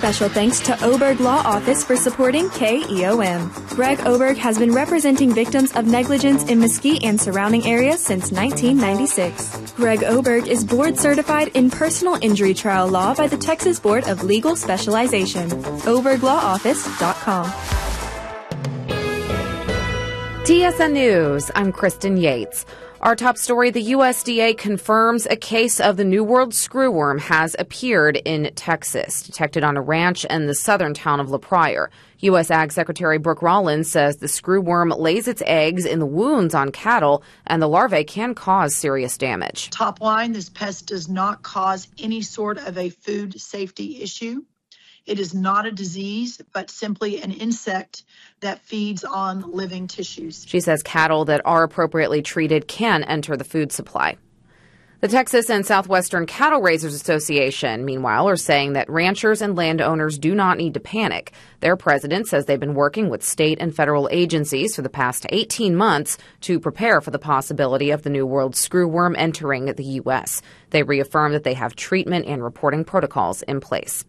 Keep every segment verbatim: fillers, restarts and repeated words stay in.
Special thanks to Oberg Law Office for supporting K E O M. Greg Oberg has been representing victims of negligence in Mesquite and surrounding areas since nineteen ninety-six. Greg Oberg is board certified in personal injury trial law by the Texas Board of Legal Specialization. oberg law office dot com. T S N News, I'm Kristen Yates. Our top story, the U S D A confirms a case of the New World screwworm has appeared in Texas, detected on a ranch in the southern town of La Pryor. U S Ag Secretary Brooke Rollins says the screwworm lays its eggs in the wounds on cattle, and the larvae can cause serious damage. Top line, this pest does not cause any sort of a food safety issue. It is not a disease, but simply an insect that feeds on living tissues. She says cattle that are appropriately treated can enter the food supply. The Texas and Southwestern Cattle Raisers Association, meanwhile, are saying that ranchers and landowners do not need to panic. Their president says they've been working with state and federal agencies for the past eighteen months to prepare for the possibility of the New World screwworm entering the U S. They reaffirm that they have treatment and reporting protocols in place.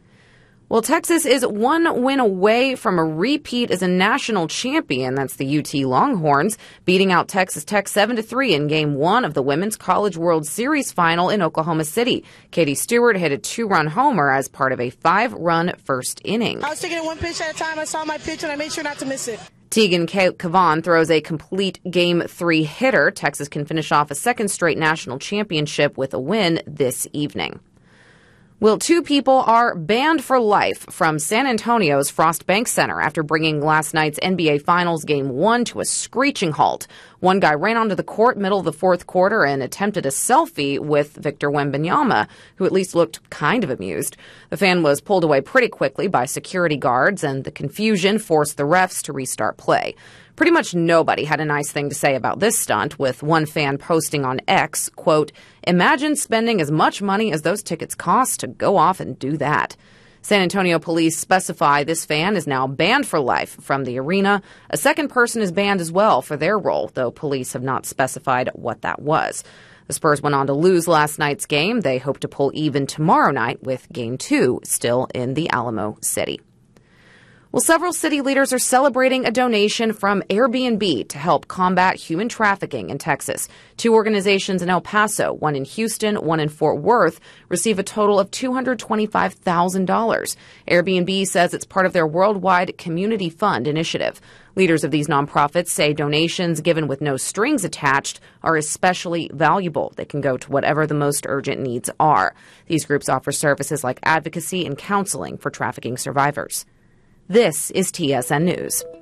Well, Texas is one win away from a repeat as a national champion. That's the U T Longhorns, beating out Texas Tech seven to three in Game one of the Women's College World Series final in Oklahoma City. Katie Stewart hit a two-run homer as part of a five-run first inning. I was taking it one pitch at a time. I saw my pitch, and I made sure not to miss it. Tegan Cavan throws a complete Game three hitter. Texas can finish off a second straight national championship with a win this evening. Well, two people are banned for life from San Antonio's Frost Bank Center after bringing last night's N B A Finals Game one to a screeching halt. One guy ran onto the court middle of the fourth quarter and attempted a selfie with Victor Wembanyama, who at least looked kind of amused. The fan was pulled away pretty quickly by security guards, and the confusion forced the refs to restart play. Pretty much nobody had a nice thing to say about this stunt, with one fan posting on X, quote, "Imagine spending as much money as those tickets cost to go off and do that." San Antonio police specify this fan is now banned for life from the arena. A second person is banned as well for their role, though police have not specified what that was. The Spurs went on to lose last night's game. They hope to pull even tomorrow night with Game two still in the Alamo City. Well, several city leaders are celebrating a donation from Airbnb to help combat human trafficking in Texas. Two organizations in El Paso, one in Houston, one in Fort Worth, receive a total of two hundred twenty-five thousand dollars. Airbnb says it's part of their worldwide community fund initiative. Leaders of these nonprofits say donations given with no strings attached are especially valuable. They can go to whatever the most urgent needs are. These groups offer services like advocacy and counseling for trafficking survivors. This is T S N News.